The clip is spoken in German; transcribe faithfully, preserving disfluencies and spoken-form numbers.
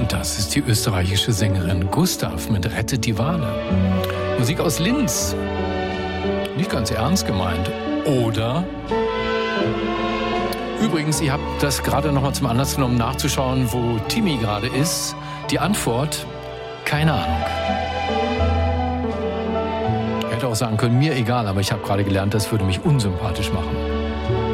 Das ist die österreichische Sängerin Gustav mit Rettet die Wale. Musik aus Linz. Nicht ganz ernst gemeint. Oder? Übrigens, ihr habt das gerade noch mal zum Anlass genommen, nachzuschauen, wo Timmy gerade ist. Die Antwort, keine Ahnung. Er hätte auch sagen können, mir egal, aber ich habe gerade gelernt, das würde mich unsympathisch machen.